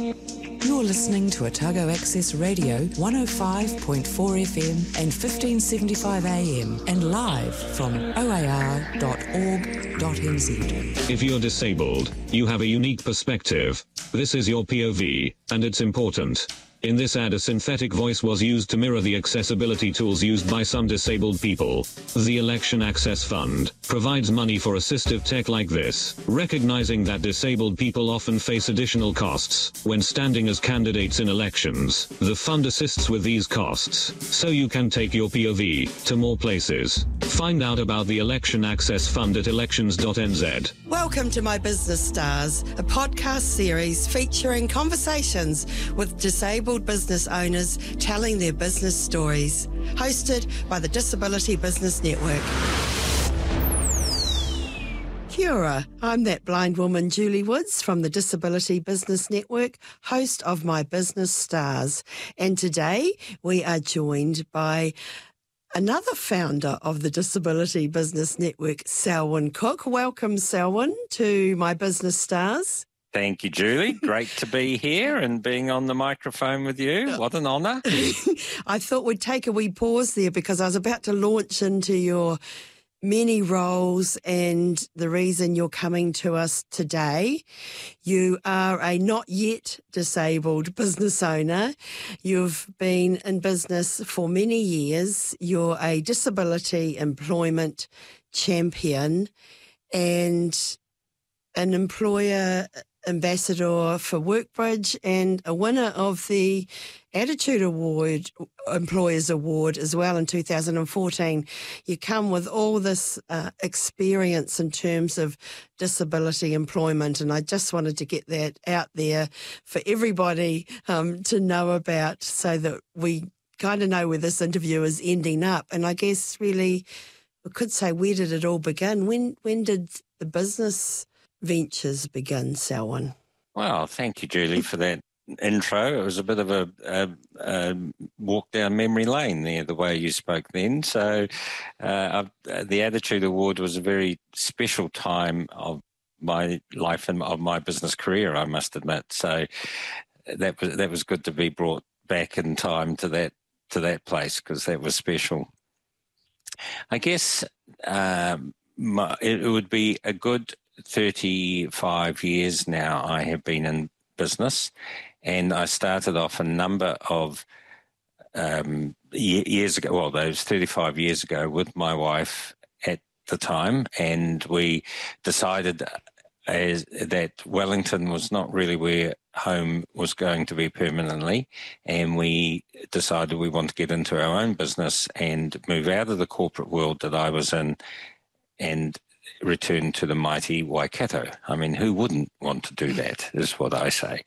You're listening to Otago Access Radio 105.4 FM and 1575 AM and live from oar.org.nz. If you're disabled, you have a unique perspective. This is your POV, and it's important. In this ad, a synthetic voice was used to mirror the accessibility tools used by some disabled people. The Election Access Fund provides money for assistive tech like this, recognizing that disabled people often face additional costs when standing as candidates in elections. The fund assists with these costs, so you can take your POV to more places. Find out about the Election Access Fund at elections.nz. Welcome to My Business Stars, a podcast series featuring conversations with disabled business owners telling their business stories. Hosted by the Disability Business Network. Kia ora, I'm that blind woman, Julie Woods, from the Disability Business Network, host of My Business Stars. And today we are joined by another founder of the Disability Business Network, Selwyn Cook. Welcome, Selwyn, to My Business Stars. Thank you, Julie. Great to be here and being on the microphone with you. What an honour. I thought we'd take a wee pause there because I was about to launch into your many roles and the reason you're coming to us today. You are a not yet disabled business owner. You've been in business for many years. You're a disability employment champion and an employer ambassador for Workbridge and a winner of the Attitude Award, Employers Award as well in 2014. You come with all this experience in terms of disability employment, and I just wanted to get that out there for everybody to know about so that we kind of know where this interview is ending up. And I guess really we could say, where did it all begin? When did the business ventures begin, Selwyn? Well, thank you, Julie, for that intro. It was a bit of a walk down memory lane there, the way you spoke then. So the Attitude Award was a very special time of my life and of my business career, I must admit. So that was good to be brought back in time to that place because that was special. I guess it would be a good 35 years now I have been in business, and I started off a number of years ago, well, those 35 years ago with my wife at the time, and we decided that Wellington was not really where home was going to be permanently, and we decided we want to get into our own business and move out of the corporate world that I was in and return to the mighty Waikato. I mean, who wouldn't want to do that, is what I say.